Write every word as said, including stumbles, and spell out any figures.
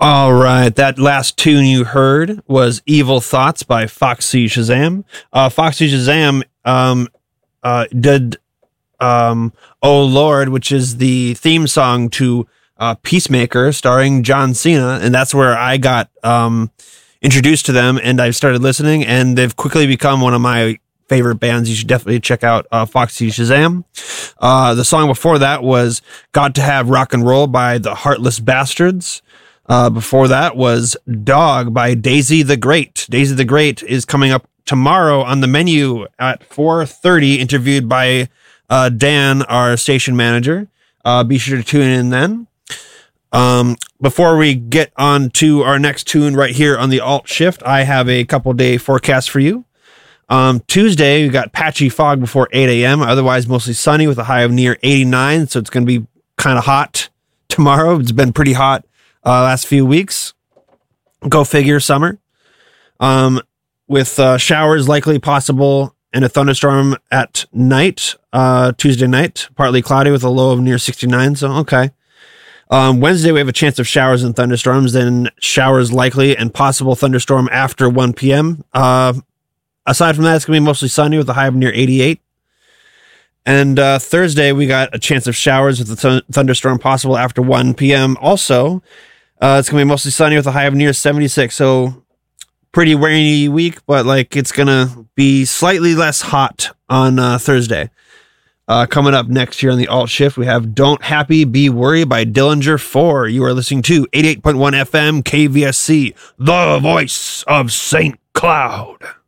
All right, that last tune you heard was Evil Thoughts by Foxy Shazam. Uh, Foxy Shazam um, uh, did um, Oh Lord, which is the theme song to uh, Peacemaker starring John Cena, and that's where I got um, introduced to them, and I started listening, and they've quickly become one of my favorite bands. You should definitely check out uh, Foxy Shazam. Uh, the song before that was Got to Have Rock and Roll by the Heartless Bastards. Uh, before that was Dog by Daisy the Great. Daisy the Great is coming up tomorrow on the menu at four thirty, interviewed by uh, Dan, our station manager. Uh, be sure to tune in then. Um, before we get on to our next tune right here on the Alt Shift, I have a couple day forecast for you. Um, Tuesday, we got patchy fog before eight a.m., otherwise mostly sunny with a high of near eighty-nine, so it's going to be kind of hot tomorrow. It's been pretty hot uh, last few weeks. Go figure, summer. Um, with uh, showers likely possible and a thunderstorm at night, uh, Tuesday night, partly cloudy with a low of near sixty-nine, so okay. Um, Wednesday, we have a chance of showers and thunderstorms, then showers likely and possible thunderstorm after one p.m., uh, aside from that, it's going to be mostly sunny with a high of near eighty-eight. And uh, Thursday, we got a chance of showers with a th- thunderstorm possible after one p.m. Also, uh, it's going to be mostly sunny with a high of near seventy-six. So pretty rainy week, but like it's going to be slightly less hot on uh, Thursday. Uh, coming up next year on the Alt Shift, we have Don't Happy Be Worried by Dillinger four. You are listening to eighty-eight point one F M K V S C, the voice of Saint Cloud.